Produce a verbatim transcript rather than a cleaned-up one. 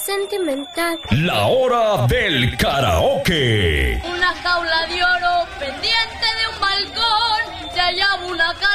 sentimental. La hora del karaoke. Una jaula de oro pendiente de un balcón, se hallaba una casa